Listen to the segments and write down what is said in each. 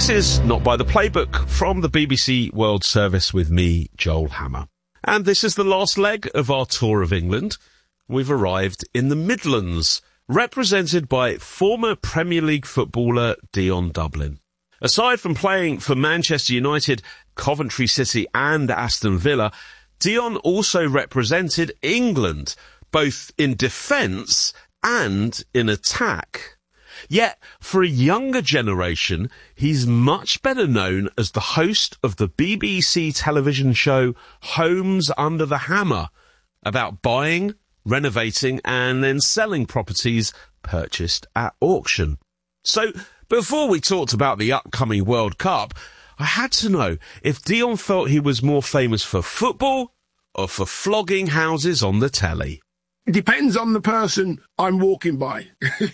This is Not By The Playbook from the BBC World Service with me, Joel Hammer. And this is the last leg of our tour of England. We've arrived in the Midlands, represented by former Premier League footballer Dion Dublin. Aside from playing for Manchester United, Coventry City and Aston Villa, Dion also represented England, both in defence and in attack. Yet, for a younger generation, he's much better known as the host of the BBC television show Homes Under the Hammer, about buying, renovating and then selling properties purchased at auction. So, before we talked about the upcoming World Cup, I had to know if Dion felt he was more famous for football or for flogging houses on the telly. It depends on the person I'm walking by.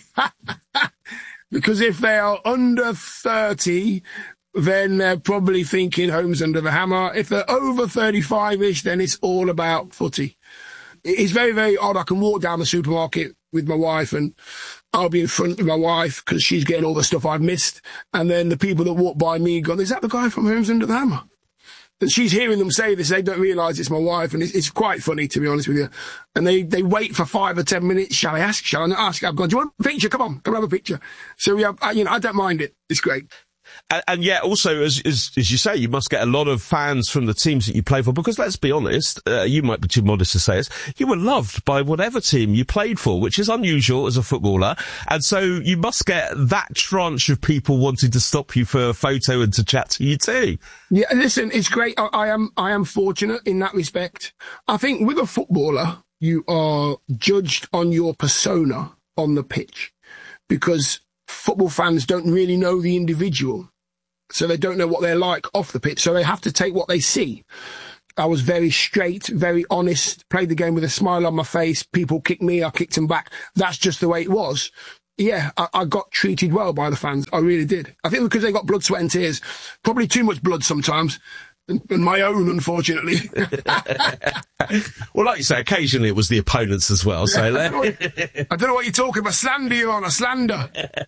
Because if they are under 30, then they're probably thinking Homes Under the Hammer. If they're over 35-ish, then it's all about footy. It's very, very odd. I can walk down the supermarket with my wife and I'll be in front of my wife because she's getting all the stuff I've missed. And then the people that walk by me go, is that the guy from Homes Under the Hammer? And she's hearing them say this. They don't realise it's my wife. And it's quite funny, to be honest with you. And they wait for 5 or 10 minutes. Shall I ask? Shall I not ask? I've gone, do you want a picture? Come on, come have a picture. So, yeah, I don't mind it. It's great. And yet also, as you say, you must get a lot of fans from the teams that you play for, because let's be honest, you might be too modest to say this, you were loved by whatever team you played for, which is unusual as a footballer. And so you must get that tranche of people wanting to stop you for a photo and to chat to you too. Yeah, listen, it's great. I am fortunate in that respect. I think with a footballer, you are judged on your persona on the pitch, because football fans don't really know the individual, so they don't know what they're like off the pitch, so they have to take what they see. I was very straight, very honest, played the game with a smile on my face. People kicked me, I kicked them back. That's just the way it was. Yeah, I got treated well by the fans. I really did. I think because they got blood, sweat and tears. Probably too much blood sometimes. And my own, unfortunately. Well, like you say, occasionally it was the opponents as well. So I don't know what you're talking about. Slander you on, a slander.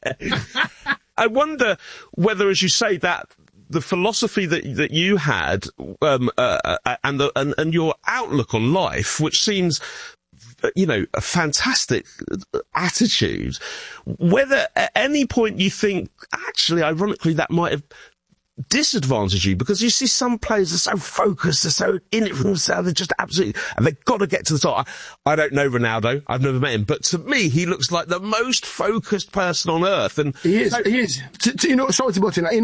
I wonder whether, as you say, that the philosophy that you had and your outlook on life, which seems, a fantastic attitude, whether at any point you think, actually, ironically, that might have disadvantage you, because you see some players are so focused, they're so in it for themselves, they're just absolutely, and they've got to get to the top. I don't know Ronaldo, I've never met him, but to me, he looks like the most focused person on earth. And he is. Sorry to butt in.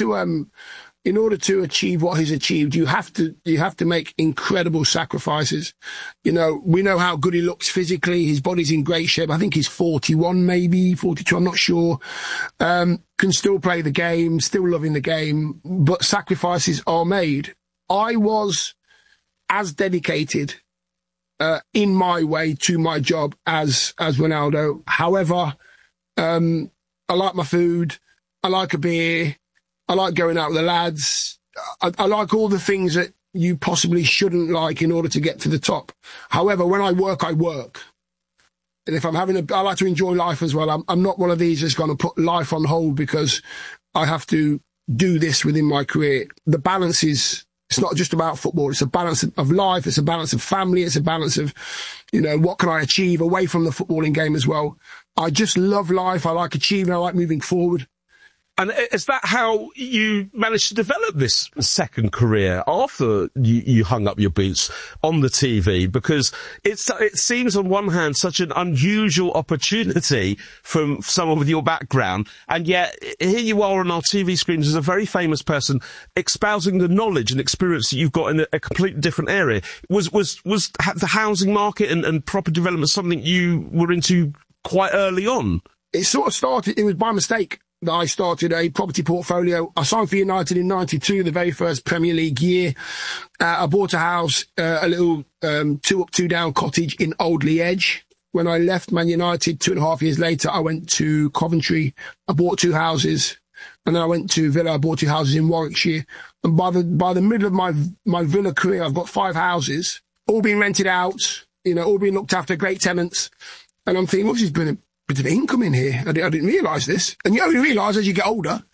In order to achieve what he's achieved, you have to make incredible sacrifices. We know how good he looks physically. His body's in great shape. I think he's 41, maybe 42. I'm not sure. Can still play the game, still loving the game, but sacrifices are made. I was as dedicated, in my way to my job as Ronaldo. However, I like my food. I like a beer. I like going out with the lads. I like all the things that you possibly shouldn't like in order to get to the top. However, when I work, I work. And if I like to enjoy life as well. I'm not one of these that's going to put life on hold because I have to do this within my career. The balance it's not just about football. It's a balance of life. It's a balance of family. It's a balance of, what can I achieve away from the footballing game as well. I just love life. I like achieving. I like moving forward. And is that how you managed to develop this second career after you hung up your boots on the TV? Because it seems on one hand such an unusual opportunity from someone with your background, and yet here you are on our TV screens as a very famous person espousing the knowledge and experience that you've got in a completely different area. Was the housing market and property development something you were into quite early on? It sort of started, it was by mistake that I started a property portfolio. I signed for United in 92, the very first Premier League year. I bought a house, a little 2 up, 2 down cottage in Oldley Edge. When I left Man United 2.5 years later, I went to Coventry. I bought 2 houses. And then I went to Villa. I bought 2 houses in Warwickshire. And by the middle of my Villa career, I've got 5 houses, all being rented out, all being looked after, great tenants. And I'm thinking, this has been a bit of income in here. I didn't realise this. And you only realise as you get older,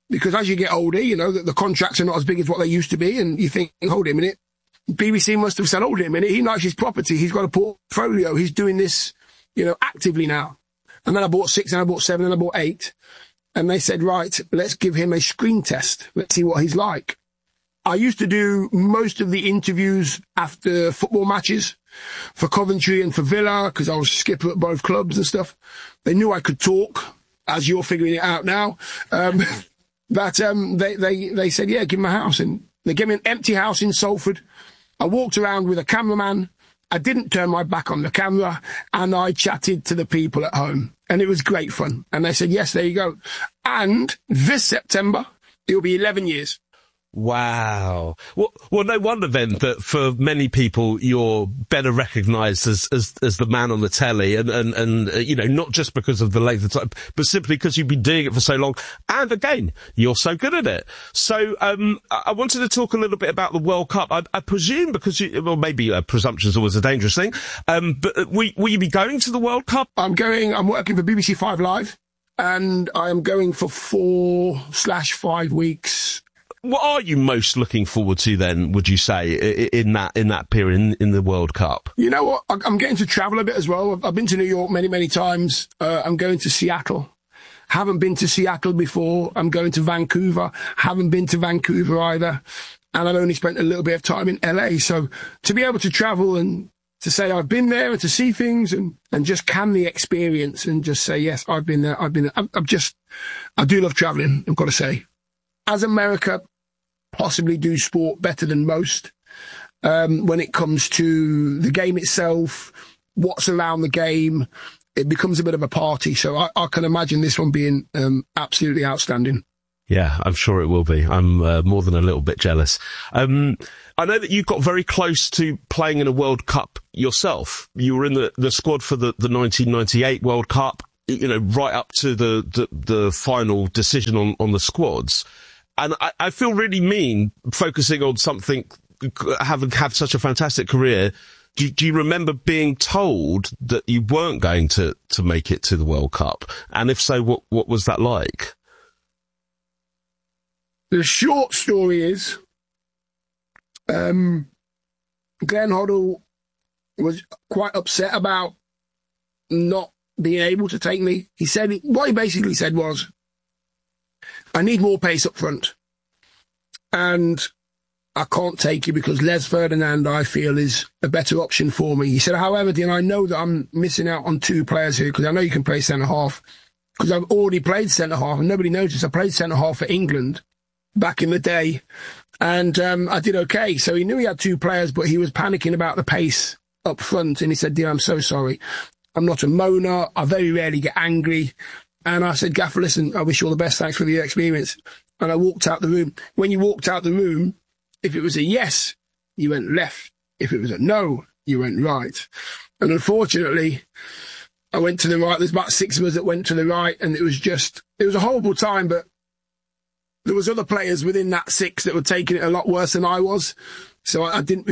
because as you get older, you know, the contracts are not as big as what they used to be, and you think, hold a minute, BBC must have said, hold a minute, he likes his property, he's got a portfolio, he's doing this, you know, actively now. And then I bought 6, and I bought 7, and I bought 8. And they said, right, let's give him a screen test. Let's see what he's like. I used to do most of the interviews after football matches for Coventry and for Villa, because I was skipper at both clubs and stuff. They knew I could talk, as you're figuring it out now. They said, yeah, give him a house. And they gave me an empty house in Salford. I walked around with a cameraman. I didn't turn my back on the camera, and I chatted to the people at home, and it was great fun. And they said, yes, there you go. And this September, it'll be 11 years. Wow. Well, no wonder then that for many people you're better recognised as the man on the telly, and you know, not just because of the length of time, but simply because you've been doing it for so long, and again, you're so good at it. So I wanted to talk a little bit about the World Cup. I presume because maybe presumption is always a dangerous thing, but will you be going to the World Cup? I'm working for BBC 5 Live, and I am going for 4/5 weeks. What are you most looking forward to then, would you say, in that period in the World Cup? You know what? I'm getting to travel a bit as well. I've been to New York many, many times. I'm going to Seattle. Haven't been to Seattle before. I'm going to Vancouver. Haven't been to Vancouver either. And I've only spent a little bit of time in LA. So to be able to travel and to say I've been there and to see things and just can the experience and just say, yes, I've been there. I do love traveling, I've got to say. As America possibly do sport better than most when it comes to the game itself, what's around the game, it becomes a bit of a party. So I can imagine this one being absolutely outstanding. Yeah, I'm sure it will be. I'm more than a little bit jealous. I know that you got very close to playing in a World Cup yourself. You were in the squad for the 1998 World Cup, you know, right up to the final decision on the squads. And I feel really mean focusing on something, having had such a fantastic career. Do you remember being told that you weren't going to make it to the World Cup? And if so, what was that like? The short story is, Glenn Hoddle was quite upset about not being able to take me. What he basically said was, I need more pace up front, and I can't take you because Les Ferdinand, I feel, is a better option for me. He said, however, Dean, I know that I'm missing out on 2 players here because I know you can play centre-half, because I've already played centre-half, and nobody noticed I played centre-half for England back in the day, and I did okay. So he knew he had 2 players, but he was panicking about the pace up front, and he said, Dean, I'm so sorry. I'm not a moaner. I very rarely get angry. And I said, Gaffer, listen, I wish you all the best. Thanks for the experience. And I walked out the room. When you walked out the room, if it was a yes, you went left. If it was a no, you went right. And unfortunately, I went to the right. There's about 6 of us that went to the right, and it was a horrible time, but there was other players within that 6 that were taking it a lot worse than I was. So I didn't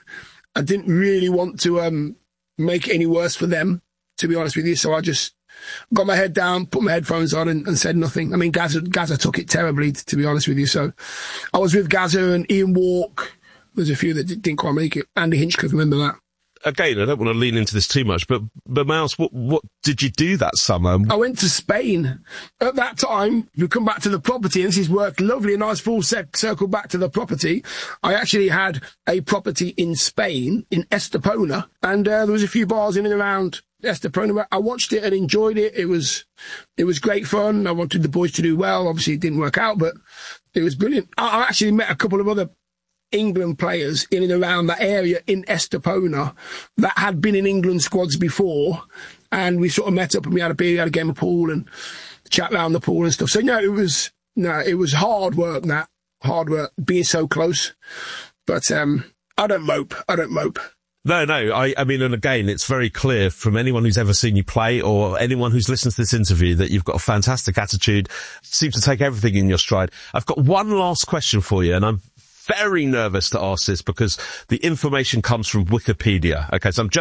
really want to make it any worse for them, to be honest with you. So I just got my head down, put my headphones on, and said nothing. I mean, Gazza took it terribly, to be honest with you. So I was with Gazza and Ian Walk. There's a few that didn't quite make it. Andy Hinchcliffe, remember that? Again, I don't want to lean into this too much, but Miles, what did you do that summer? I went to Spain. At that time, we come back to the property, and this has worked lovely, a nice full circle back to the property. I actually had a property in Spain, in Estepona, and there was a few bars in and around Estepona. I watched it and enjoyed it. It was great fun. I wanted the boys to do well. Obviously, it didn't work out, but it was brilliant. I actually met a couple of other England players in and around that area in Estepona that had been in England squads before, and we sort of met up and we had a beer, we had a game of pool and chat around the pool and stuff. So it was hard work, being so close. But I don't mope. No, I mean, and again, it's very clear from anyone who's ever seen you play or anyone who's listened to this interview that you've got a fantastic attitude, seem to take everything in your stride. I've got one last question for you, and I'm very nervous to ask this because the information comes from Wikipedia. Okay, so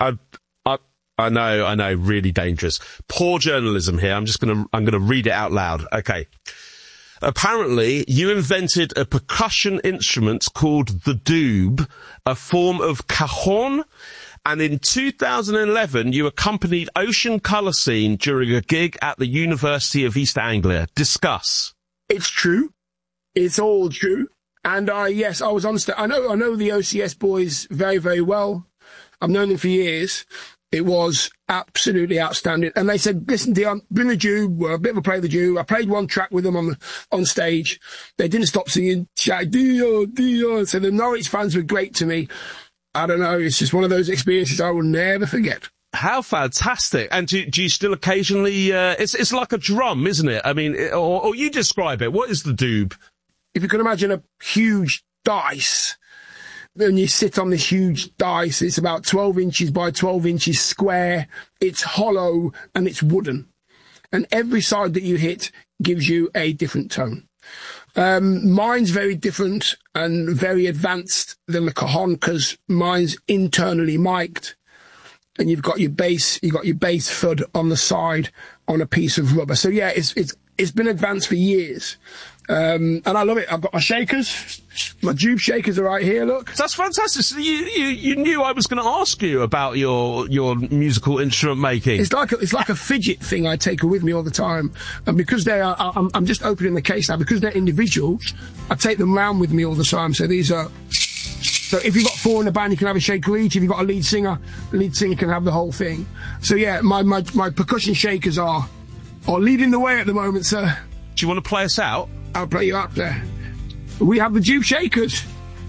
I know, really dangerous. Poor journalism here. I'm going to read it out loud. Okay. Apparently, you invented a percussion instrument called the doob, a form of cajon, and in 2011, you accompanied Ocean Colour Scene during a gig at the University of East Anglia. Discuss. It's true. It's all true. And yes, I was on stage. I know the OCS boys very, very well. I've known them for years. It was absolutely outstanding. And they said, listen, Dion, bring the doob. We're a bit of a play the doob. I played one track with them on stage. They didn't stop singing, shouting, Dion, Dion. So the Norwich fans were great to me. I don't know. It's just one of those experiences I will never forget. How fantastic. And do you still occasionally, it's like a drum, isn't it? I mean, or you describe it. What is the doob? If you can imagine a huge dice, and you sit on this huge dice, it's about 12 inches by 12 inches square, it's hollow, and it's wooden. And every side that you hit gives you a different tone. Mine's very different and very advanced than the cajon, because mine's internally mic'd, and you've got your bass thud on the side on a piece of rubber. So yeah, it's been advanced for years. And I love it. I've got my shakers. My doob shakers are right here, look. That's fantastic. So you knew I was going to ask you about your musical instrument making. It's like a fidget thing I take with me all the time. And because I'm just opening the case now, because they're individuals, I take them round with me all the time. So these are, so if you've got 4 in the band, you can have a shaker each. If you've got a lead singer can have the whole thing. So yeah, my percussion shakers are leading the way at the moment, sir. Do you want to play us out? I'll play you out there. We have the doob shakers.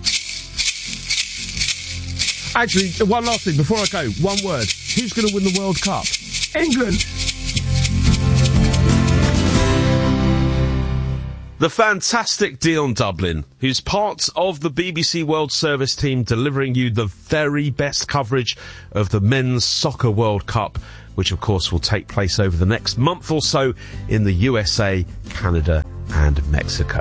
Actually, one last thing before I go. One word. Who's going to win the World Cup? England. The fantastic Dion Dublin, who's part of the BBC World Service team delivering you the very best coverage of the Men's Soccer World Cup, which of course will take place over the next month or so in the USA, Canada and Mexico.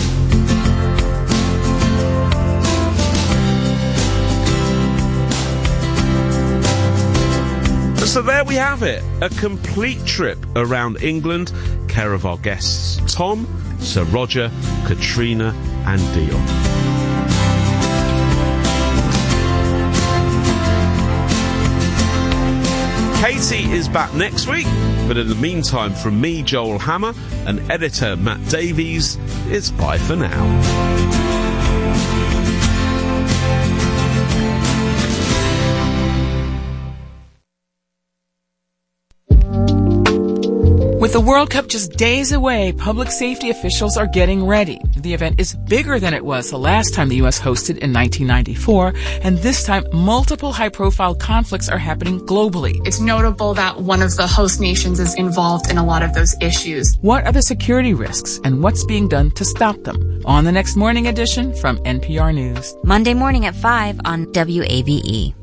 So there we have it, a complete trip around England, care of our guests Tom, Sir Roger, Katrina and Dion. Katie is back next week, but in the meantime, from me, Joel Hammer, and editor Matt Davies, it's bye for now. With the World Cup just days away, public safety officials are getting ready. The event is bigger than it was the last time the U.S. hosted in 1994, and this time multiple high-profile conflicts are happening globally. It's notable that one of the host nations is involved in a lot of those issues. What are the security risks, and what's being done to stop them? On the next morning edition from NPR News. Monday morning at 5 on WABE.